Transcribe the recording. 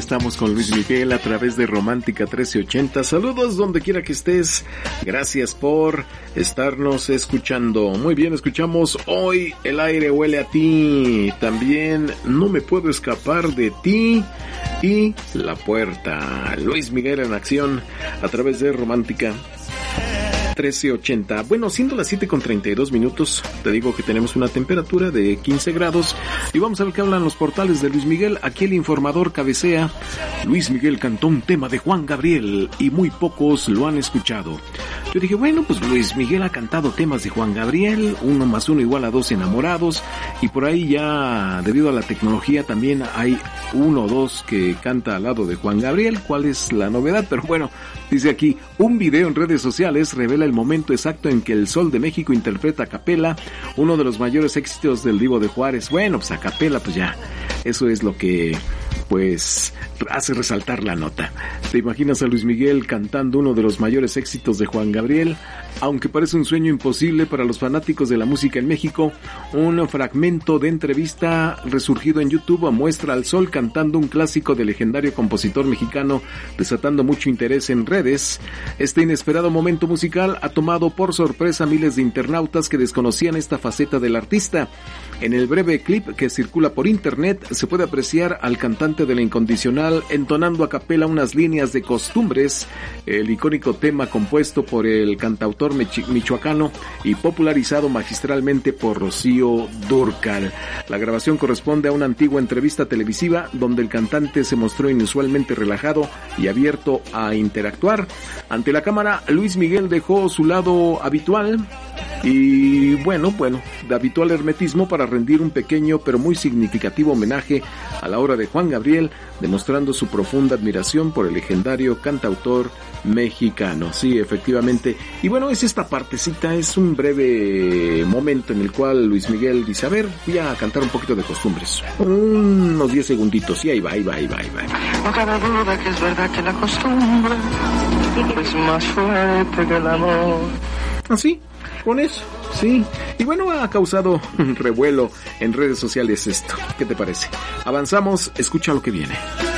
estamos con Luis Miguel a través de Romántica 1380. Saludos donde quiera que estés. Gracias por estarnos escuchando. Muy bien, escuchamos Hoy el aire huele a ti. También No me puedo escapar de ti y La puerta. Luis Miguel en acción a través de Romántica 1380. Bueno, siendo las 7:32, te digo que tenemos una temperatura de 15 grados y vamos a ver qué hablan los portales de Luis Miguel. Aquí el informador cabecea: Luis Miguel cantó un tema de Juan Gabriel y muy pocos lo han escuchado. Yo dije, bueno, pues Luis Miguel ha cantado temas de Juan Gabriel, 1 + 1 = 2 enamorados, y por ahí ya, debido a la tecnología, también hay 1 o 2 que canta al lado de Juan Gabriel. ¿Cuál es la novedad? Pero bueno, dice aquí, un video en redes sociales revela el momento exacto en que el Sol de México interpreta a capela uno de los mayores éxitos del Divo de Juárez. Bueno, pues a capela, pues ya, eso es lo que pues hace resaltar la nota. ¿Te imaginas a Luis Miguel cantando uno de los mayores éxitos de Juan Gabriel? Aunque parece un sueño imposible para los fanáticos de la música en México, un fragmento de entrevista resurgido en YouTube muestra al Sol cantando un clásico del legendario compositor mexicano, desatando mucho interés en redes. Este inesperado momento musical ha tomado por sorpresa a miles de internautas que desconocían esta faceta del artista. En el breve clip que circula por internet se puede apreciar al cantante de La Incondicional entonando a capela unas líneas de Costumbres, el icónico tema compuesto por el cantautor michoacano y popularizado magistralmente por Rocío Dúrcal. La grabación corresponde a una antigua entrevista televisiva donde el cantante se mostró inusualmente relajado y abierto a interactuar. Ante la cámara, Luis Miguel dejó su lado habitual y de habitual hermetismo para rendir un pequeño pero muy significativo homenaje a la obra de Juan Gabriel, demostrando su profunda admiración por el legendario cantautor mexicano. Sí, efectivamente. Y bueno, es esta partecita, es un breve momento en el cual Luis Miguel dice, a ver, voy a cantar un poquito de Costumbres. Unos 10 segunditos, y ahí va. No cabe duda que es verdad que la costumbre es más fuerte que el amor. Así, con eso, sí. Y bueno, ha causado un revuelo en redes sociales esto. ¿Qué te parece? Avanzamos, escucha lo que viene.